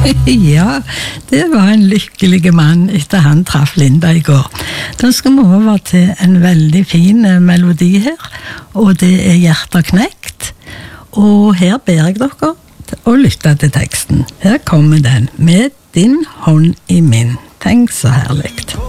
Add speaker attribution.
Speaker 1: Ja, det var en lykkelig mann etter han traff Linda i går. Da skal vi over til en veldig fin melodi her, og det er Hjerter knekt. Og her ber jeg dere å lytte til teksten. Her kommer den, med din hånd i min. Tenk så herligt.